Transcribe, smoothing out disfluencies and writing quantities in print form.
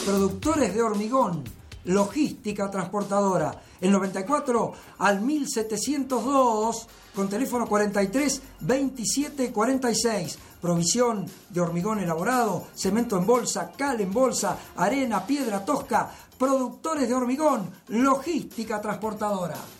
productores de hormigón, logística transportadora. El 94 al 1702 con teléfono 43 27 46. Provisión de hormigón elaborado, cemento en bolsa, cal en bolsa, arena, piedra tosca. Productores de hormigón, logística transportadora.